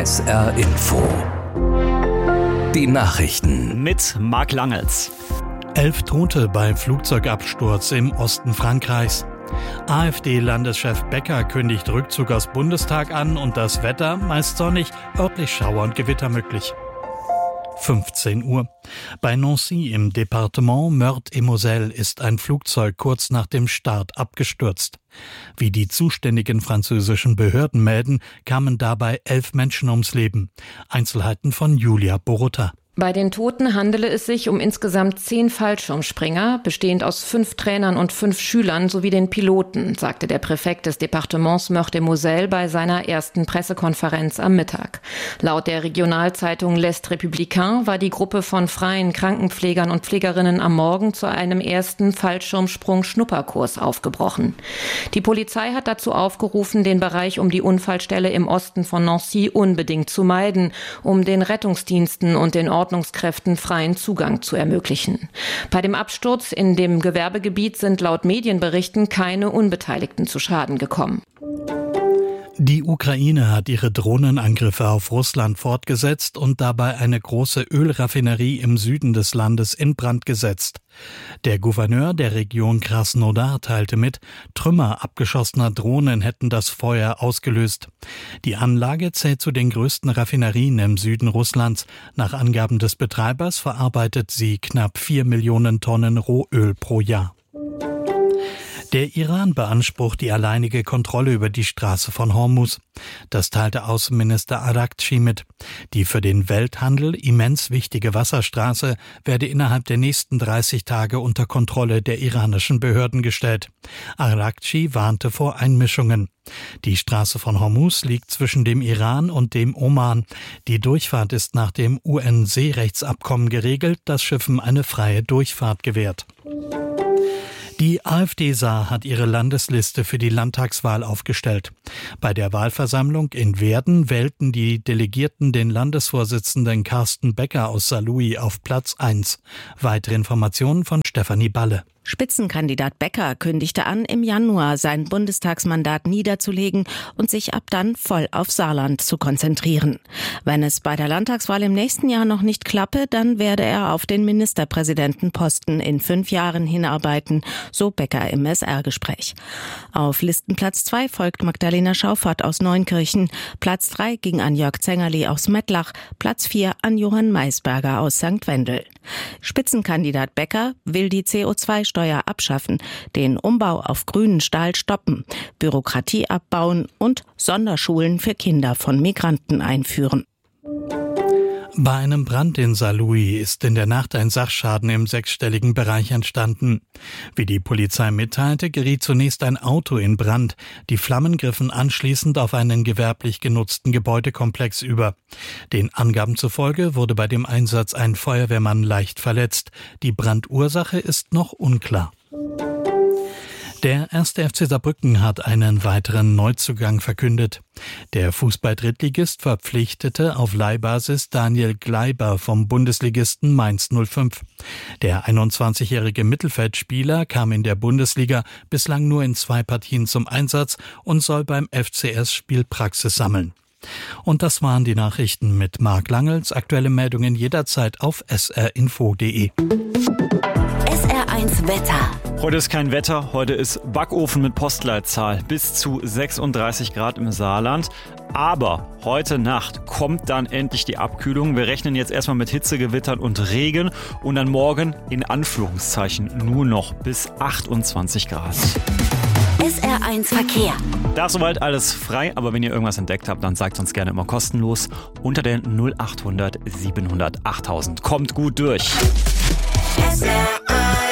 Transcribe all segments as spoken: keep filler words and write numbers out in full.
S R Info. Die Nachrichten mit Marc Langels. Elf Tote bei Flugzeugabsturz im Osten Frankreichs. AfD-Landeschef Becker kündigt Rückzug aus Bundestag an und das Wetter meist sonnig, örtlich Schauer und Gewitter möglich. fünfzehn Uhr. Bei Nancy im Departement Meurthe-et-Moselle ist ein Flugzeug kurz nach dem Start abgestürzt. Wie die zuständigen französischen Behörden melden, kamen dabei elf Menschen ums Leben. Einzelheiten von Julia Borutta. Bei den Toten handele es sich um insgesamt zehn Fallschirmspringer, bestehend aus fünf Trainern und fünf Schülern sowie den Piloten, sagte der Präfekt des Departements Meurthe-et-Moselle bei seiner ersten Pressekonferenz am Mittag. Laut der Regionalzeitung L'Est Républicain war die Gruppe von freien Krankenpflegern und Pflegerinnen am Morgen zu einem ersten Fallschirmsprung-Schnupperkurs aufgebrochen. Die Polizei hat dazu aufgerufen, den Bereich um die Unfallstelle im Osten von Nancy unbedingt zu meiden, um den Rettungsdiensten und den Ordnungskräften freien Zugang zu ermöglichen. Bei dem Absturz in dem Gewerbegebiet sind laut Medienberichten keine Unbeteiligten zu Schaden gekommen. Die Ukraine hat ihre Drohnenangriffe auf Russland fortgesetzt und dabei eine große Ölraffinerie im Süden des Landes in Brand gesetzt. Der Gouverneur der Region Krasnodar teilte mit, Trümmer abgeschossener Drohnen hätten das Feuer ausgelöst. Die Anlage zählt zu den größten Raffinerien im Süden Russlands. Nach Angaben des Betreibers verarbeitet sie knapp vier Millionen Tonnen Rohöl pro Jahr. Der Iran beansprucht die alleinige Kontrolle über die Straße von Hormuz. Das teilte Außenminister Araghchi mit. Die für den Welthandel immens wichtige Wasserstraße werde innerhalb der nächsten dreißig Tage unter Kontrolle der iranischen Behörden gestellt. Araghchi warnte vor Einmischungen. Die Straße von Hormuz liegt zwischen dem Iran und dem Oman. Die Durchfahrt ist nach dem U N-Seerechtsabkommen geregelt, das Schiffen eine freie Durchfahrt gewährt. Die AfD-Saar hat ihre Landesliste für die Landtagswahl aufgestellt. Bei der Wahlversammlung in Werden wählten die Delegierten den Landesvorsitzenden Carsten Becker aus Saarlouis auf Platz eins. Weitere Informationen von Stefanie Balle. Spitzenkandidat Becker kündigte an, im Januar sein Bundestagsmandat niederzulegen und sich ab dann voll auf Saarland zu konzentrieren. Wenn es bei der Landtagswahl im nächsten Jahr noch nicht klappe, dann werde er auf den Ministerpräsidentenposten in fünf Jahren hinarbeiten, so Becker im S R-Gespräch. Auf Listenplatz zwei folgt Magdalena Schauffert aus Neunkirchen, Platz drei ging an Jörg Zengerli aus Mettlach, Platz vier an Johann Maisberger aus Sankt Wendel. Spitzenkandidat Becker will die C O zwei Steuer abschaffen, den Umbau auf grünen Stahl stoppen, Bürokratie abbauen und Sonderschulen für Kinder von Migranten einführen. Bei einem Brand in Saarlouis ist in der Nacht ein Sachschaden im sechsstelligen Bereich entstanden. Wie die Polizei mitteilte, geriet zunächst ein Auto in Brand. Die Flammen griffen anschließend auf einen gewerblich genutzten Gebäudekomplex über. Den Angaben zufolge wurde bei dem Einsatz ein Feuerwehrmann leicht verletzt. Die Brandursache ist noch unklar. Der erste F C Saarbrücken hat einen weiteren Neuzugang verkündet. Der Fußball-Drittligist verpflichtete auf Leihbasis Daniel Gleiber vom Bundesligisten Mainz null fünf. Der einundzwanzigjährige Mittelfeldspieler kam in der Bundesliga bislang nur in zwei Partien zum Einsatz und soll beim F C S Spielpraxis sammeln. Und das waren die Nachrichten mit Marc Langels. Aktuelle Meldungen jederzeit auf s r info punkt d e. S R eins Wetter. Heute ist kein Wetter, heute ist Backofen mit Postleitzahl bis zu sechsunddreißig Grad im Saarland. Aber heute Nacht kommt dann endlich die Abkühlung. Wir rechnen jetzt erstmal mit Hitzegewittern und Regen und dann morgen in Anführungszeichen nur noch bis achtundzwanzig Grad. S R eins Verkehr. Da ist soweit alles frei, aber wenn ihr irgendwas entdeckt habt, dann sagt uns gerne immer kostenlos unter der null achthundert siebenhundert achttausend. Kommt gut durch. S R eins.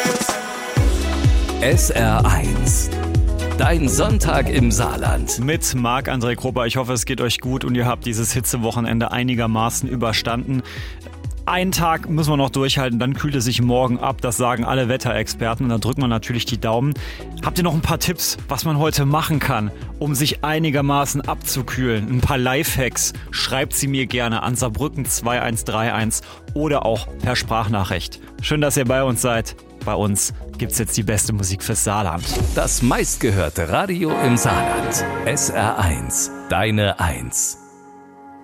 S R eins. Dein Sonntag im Saarland. Mit Marc-André Krupper. Ich hoffe, es geht euch gut und ihr habt dieses Hitzewochenende einigermaßen überstanden. Einen Tag müssen wir noch durchhalten, dann kühlt es sich morgen ab. Das sagen alle Wetterexperten und da drücken wir natürlich die Daumen. Habt ihr noch ein paar Tipps, was man heute machen kann, um sich einigermaßen abzukühlen? Ein paar Lifehacks? Schreibt sie mir gerne an Saarbrücken zwei eins drei eins oder auch per Sprachnachricht. Schön, dass ihr bei uns seid. Bei uns gibt's jetzt die beste Musik fürs Saarland. Das meistgehörte Radio im Saarland. S R eins. Deine Eins.